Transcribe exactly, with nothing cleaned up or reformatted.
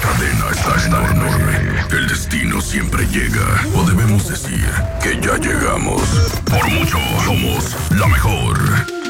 cadena está enorme. El destino siempre llega. O debemos decir que ya llegamos. Por mucho, somos la mejor.